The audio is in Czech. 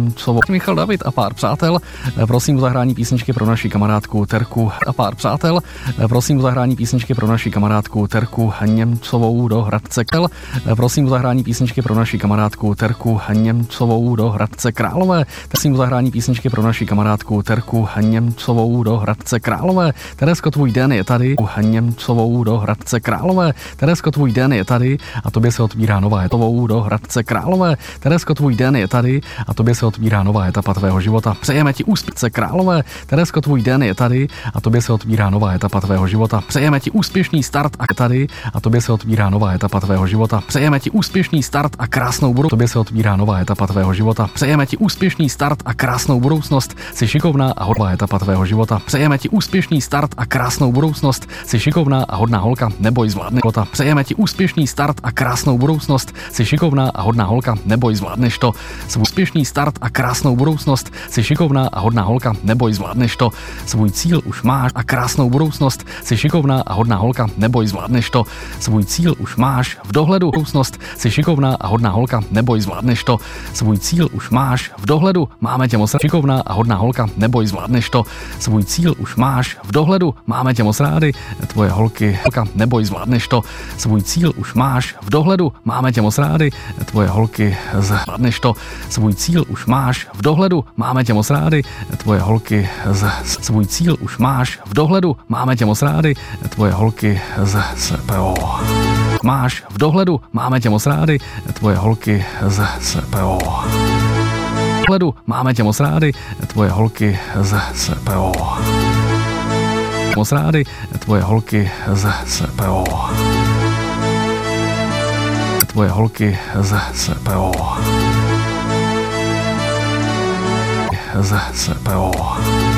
Němcovou. Michal David a pár přátel, prosím o zahrání písničky pro naši kamarádku Terku a pár přátel, prosím o zahrání písničky pro naši kamarádku Terku Němcovou do Hradce Králové. Prosím o zahrání písničky pro naši kamarádku Terku Němcovou do Hradce Králové. Prosím o zahrání písničky pro naši kamarádku Terku Němcovou do Hradce Králové. Teresko, tvůj den je tady. Němcovou do Hradce Králové. Teresko, tvůj den je tady a tobě se otvírá nová etapa do Hradce Králové. Teresko, tvůj den je tady a tobě se otvírá nová etapa tvého života. Přejeme ti úspěšné Králové. Teresko, tvůj den je tady a tobě se otvírá nová etapa tvého života. Přejeme ti úspěšný start a tady a tobě se otvírá nová etapa tvého života. Přejeme ti úspěšný start a krásnou budoucnost. Tobě se otvírá nová etapa tvého života. Přejeme ti úspěšný start a krásnou budoucnost. Jsi šikovná a hodná etapa tvého života. Přejeme ti úspěšný start a krásnou budoucnost. Jsi šikovná a hodná holka, neboj zvládneš to. Přejeme ti úspěšný start a krásnou budoucnost. Jsi šikovná a hodná holka, neboj zvládneš to. Svůj úspěšný start a krásnou budoucnost. Jsi šikovná a hodná holka, neboj zvládneš to. Svůj cíl už máš a krásnou budoucnost. Jsi šikovná a hodná holka, neboj zvládneš to. Svůj cíl už máš v dohledu. Budoucnost. Jsi šikovná a hodná holka, neboj zvládneš to. Svůj cíl už máš v dohledu. Máme tě moc rádi. Šikovná a hodná holka, neboj zvládneš to. Svůj cíl už máš v dohledu. Máme tě moc rádi. Tvoje holky, holka, neboj zvládneš to. Svůj cíl už máš v dohledu. Máme tě moc rádi. Tvoje holky, zvládneš to. Svůj cíl už máš v dohledu. Máme tě moc rádi. Tvoje holky, svůj cíl už máš v dohledu. Máme tě moc rádi. Tvoje holky, máš v dohledu. Máme tě moc rádi. Tvoje holky, dohledu. Máme tě moc rádi. Tvoje holky, moc rádi. Tvoje holky, tvoje holky z